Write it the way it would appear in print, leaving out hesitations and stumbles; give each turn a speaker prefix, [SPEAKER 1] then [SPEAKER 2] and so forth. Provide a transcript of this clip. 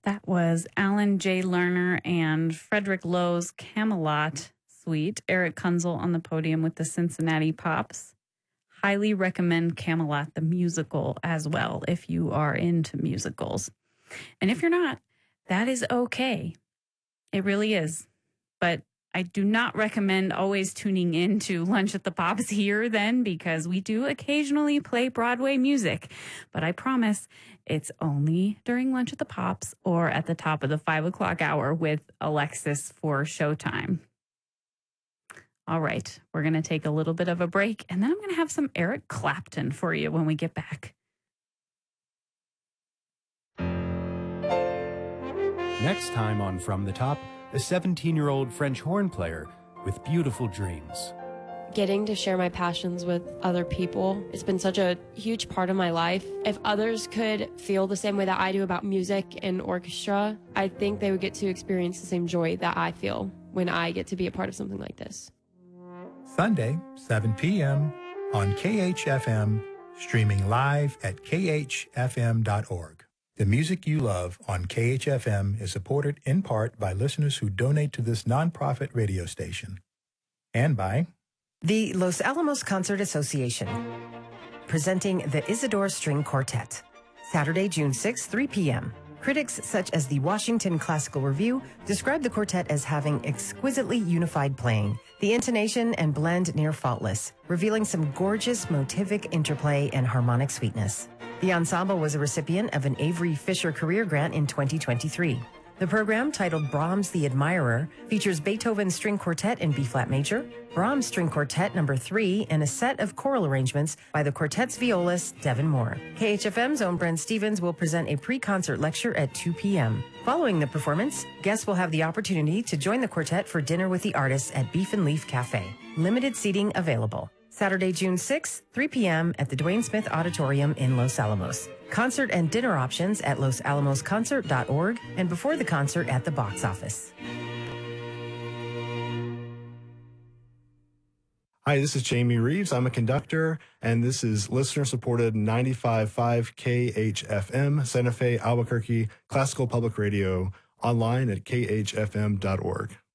[SPEAKER 1] That was Alan J. Lerner and Frederick Lowe's Camelot Suite. Eric Kunzel on the podium with the Cincinnati Pops. Highly recommend Camelot the musical as well if you are into musicals. And if you're not, that is okay. It really is. But I do not recommend always tuning in to Lunch at the Pops here then, because we do occasionally play Broadway music. But I promise it's only during Lunch at the Pops or at the top of the 5 o'clock hour with Alexis for Showtime. All right, we're going to take a little bit of a break, and then I'm going to have some Eric Clapton for you when we get back.
[SPEAKER 2] Next time on From the Top, a 17-year-old French horn player with beautiful dreams.
[SPEAKER 3] Getting to share my passions with other people, it's been such a huge part of my life. If others could feel the same way that I do about music and orchestra, I think they would get to experience the same joy that I feel when I get to be a part of something like this.
[SPEAKER 4] Sunday, 7 p.m. on KHFM, streaming live at khfm.org. The music you love on KHFM is supported in part by listeners who donate to this nonprofit radio station. And by
[SPEAKER 5] the Los Alamos Concert Association, presenting the Isidore String Quartet, Saturday, June 6, 3 p.m. Critics such as the Washington Classical Review describe the quartet as having exquisitely unified playing, the intonation and blend near faultless, revealing some gorgeous motivic interplay and harmonic sweetness. The ensemble was a recipient of an Avery Fisher Career Grant in 2023. The program, titled Brahms the Admirer, features Beethoven's String Quartet in B-flat major, Brahms String Quartet No. 3, and a set of choral arrangements by the quartet's violist, Devin Moore. KHFM's own Brent Stevens will present a pre-concert lecture at 2 p.m. Following the performance, guests will have the opportunity to join the quartet for dinner with the artists at Beef and Leaf Cafe. Limited seating available. Saturday, June 6, 3 p.m. at the Dwayne Smith Auditorium in Los Alamos. Concert and dinner options at losalamosconcert.org and before the concert at the box office.
[SPEAKER 6] Hi, this is Jamie Reeves. I'm a conductor, and this is listener-supported 95.5 KHFM, Santa Fe, Albuquerque, Classical Public Radio, online at khfm.org.